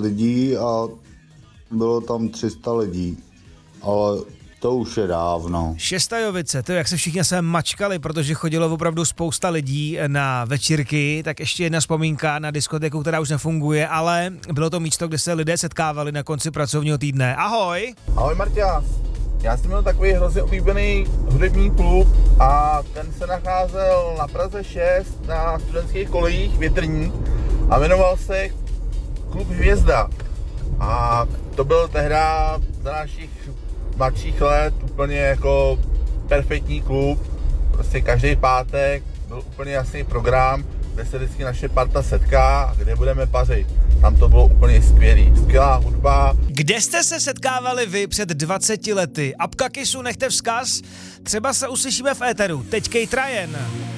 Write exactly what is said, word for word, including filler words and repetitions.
lidí a bylo tam tři sta lidí, ale to už je dávno. Šestajovice, to jak se všichni se mačkali, protože chodilo opravdu spousta lidí na večírky, tak ještě jedna vzpomínka na diskotéku, která už nefunguje, ale bylo to místo, kde se lidé setkávali na konci pracovního týdne. Ahoj! Ahoj Marťa, já jsem měl takový hrozně oblíbený hudební klub a ten se nacházel na Praze šest na studentských kolejích Větrní a jmenoval se Klub Hvězda. A to byl tehda za našich mladších let úplně jako perfektní klub. Prostě každý pátek byl úplně jasný program, kde se vždycky naše parta setká a kde budeme pařit. Tam to bylo úplně skvělý, skvělá hudba. Kde jste se setkávali vy před dvaceti lety? Apka Kissu, nechte vzkaz, třeba se uslyšíme v éteru. Teď Kate Ryan.